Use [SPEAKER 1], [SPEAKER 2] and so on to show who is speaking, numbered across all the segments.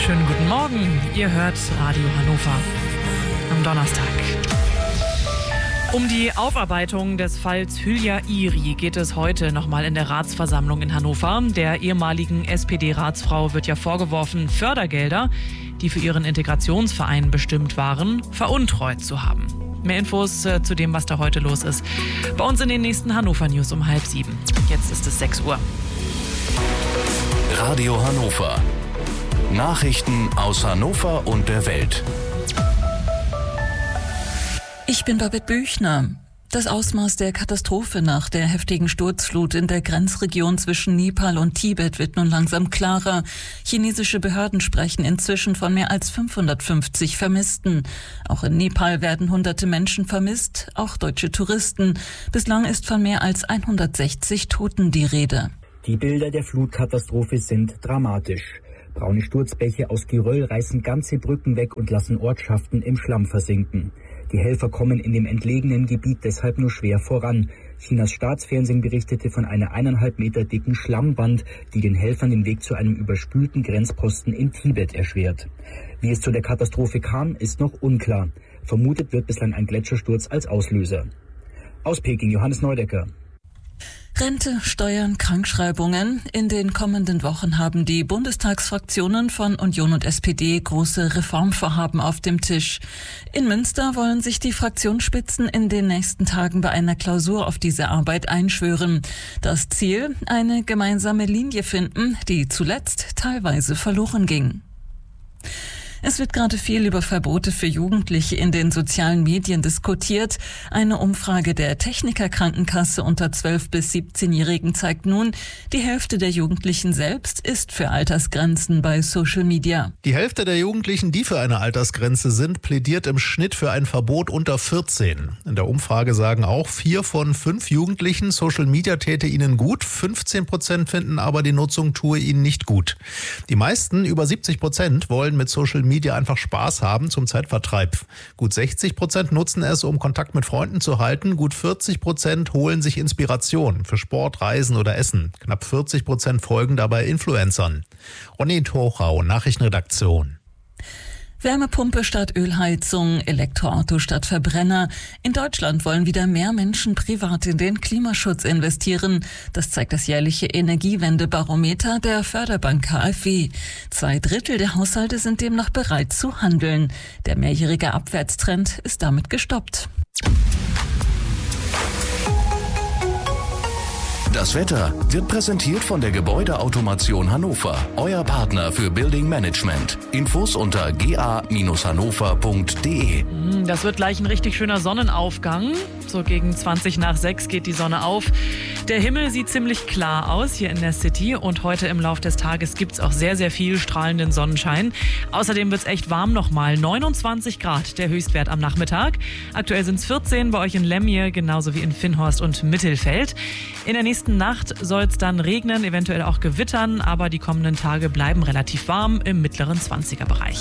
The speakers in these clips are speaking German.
[SPEAKER 1] Schönen guten Morgen. Ihr hört Radio Hannover am Donnerstag. Um die Aufarbeitung des Falls Hülya Iri geht es heute nochmal in der Ratsversammlung in Hannover. Der ehemaligen SPD-Ratsfrau wird ja vorgeworfen, Fördergelder, die für ihren Integrationsverein bestimmt waren, veruntreut zu haben. Mehr Infos zu dem, was da heute los ist, bei uns in den nächsten Hannover News um 6:30. Jetzt ist es 6 Uhr.
[SPEAKER 2] Radio Hannover. Nachrichten aus Hannover und der Welt.
[SPEAKER 3] Ich bin Babette Büchner. Das Ausmaß der Katastrophe nach der heftigen Sturzflut in der Grenzregion zwischen Nepal und Tibet wird nun langsam klarer. Chinesische Behörden sprechen inzwischen von mehr als 550 Vermissten. Auch in Nepal werden hunderte Menschen vermisst, auch deutsche Touristen. Bislang ist von mehr als 160 Toten die Rede.
[SPEAKER 4] Die Bilder der Flutkatastrophe sind dramatisch. Braune Sturzbäche aus Geröll reißen ganze Brücken weg und lassen Ortschaften im Schlamm versinken. Die Helfer kommen in dem entlegenen Gebiet deshalb nur schwer voran. Chinas Staatsfernsehen berichtete von einer 1,5 Meter dicken Schlammwand, die den Helfern den Weg zu einem überspülten Grenzposten in Tibet erschwert. Wie es zu der Katastrophe kam, ist noch unklar. Vermutet wird bislang ein Gletschersturz als Auslöser. Aus Peking, Johannes Neudecker.
[SPEAKER 3] Rente, Steuern, Krankschreibungen. In den kommenden Wochen haben die Bundestagsfraktionen von Union und SPD große Reformvorhaben auf dem Tisch. In Münster wollen sich die Fraktionsspitzen in den nächsten Tagen bei einer Klausur auf diese Arbeit einschwören. Das Ziel: eine gemeinsame Linie finden, die zuletzt teilweise verloren ging. Es wird gerade viel über Verbote für Jugendliche in den sozialen Medien diskutiert. Eine Umfrage der Techniker Krankenkasse unter 12- bis 17-Jährigen zeigt nun, die Hälfte der Jugendlichen selbst ist für Altersgrenzen bei Social Media.
[SPEAKER 5] Die Hälfte der Jugendlichen, die für eine Altersgrenze sind, plädiert im Schnitt für ein Verbot unter 14. In der Umfrage sagen auch 4 von 5 Jugendlichen, Social Media täte ihnen gut. 15% finden aber, die Nutzung tue ihnen nicht gut. Die meisten, über 70%, wollen mit Social Media einfach Spaß haben zum Zeitvertreib. Gut 60% nutzen es, um Kontakt mit Freunden zu halten. Gut 40% holen sich Inspiration für Sport, Reisen oder Essen. Knapp 40% folgen dabei Influencern. Ronny Tochau, Nachrichtenredaktion.
[SPEAKER 3] Wärmepumpe statt Ölheizung, Elektroauto statt Verbrenner. In Deutschland wollen wieder mehr Menschen privat in den Klimaschutz investieren. Das zeigt das jährliche Energiewendebarometer der Förderbank KfW. 2/3 der Haushalte sind demnach bereit zu handeln. Der mehrjährige Abwärtstrend ist damit gestoppt.
[SPEAKER 2] Das Wetter wird präsentiert von der Gebäudeautomation Hannover, euer Partner für Building Management. Infos unter ga-hannover.de.
[SPEAKER 1] Das wird gleich ein richtig schöner Sonnenaufgang. So gegen 6:20 geht die Sonne auf. Der Himmel sieht ziemlich klar aus hier in der City und heute im Laufe des Tages gibt es auch sehr, sehr viel strahlenden Sonnenschein. Außerdem wird es echt warm nochmal. 29 Grad der Höchstwert am Nachmittag. Aktuell sind es 14 bei euch in Lemje, genauso wie in Finnhorst und Mittelfeld. In der nächsten Nacht soll es dann regnen, eventuell auch gewittern, aber die kommenden Tage bleiben relativ warm im mittleren 20er-Bereich.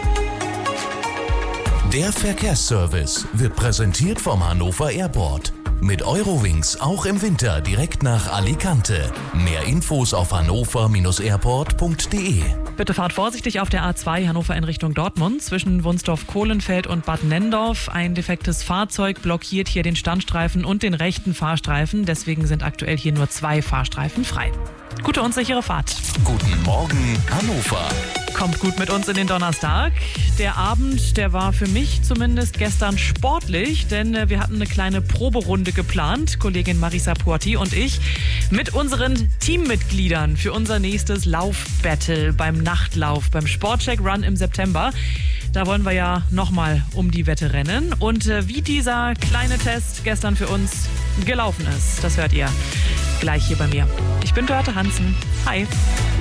[SPEAKER 2] Der Verkehrsservice wird präsentiert vom Hannover Airport. Mit Eurowings auch im Winter direkt nach Alicante. Mehr Infos auf hannover-airport.de.
[SPEAKER 1] Bitte fahrt vorsichtig auf der A2 Hannover in Richtung Dortmund zwischen Wunsdorf-Kohlenfeld und Bad Nendorf. Ein defektes Fahrzeug blockiert hier den Standstreifen und den rechten Fahrstreifen. Deswegen sind aktuell hier nur 2 Fahrstreifen frei. Gute und sichere Fahrt.
[SPEAKER 2] Guten Morgen, Hannover.
[SPEAKER 1] Kommt gut mit uns in den Donnerstag. Der Abend, der war für mich zumindest gestern sportlich, denn wir hatten eine kleine Proberunde geplant, Kollegin Marisa Puati und ich, mit unseren Teammitgliedern für unser nächstes Laufbattle beim Nachtlauf, beim Sportcheck Run im September. Da wollen wir ja nochmal um die Wette rennen. Und wie dieser kleine Test gestern für uns gelaufen ist, das hört ihr gleich hier bei mir. Ich bin Dörte Hansen. Hi.